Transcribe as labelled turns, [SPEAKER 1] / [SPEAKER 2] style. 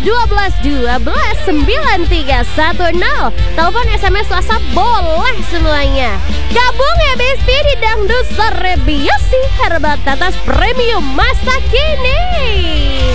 [SPEAKER 1] 12 Telepon SMS WhatsApp boleh semuanya. Gabung ya Besti di Dangdut Sore Biosi Herbal Tetes Premium masa kini.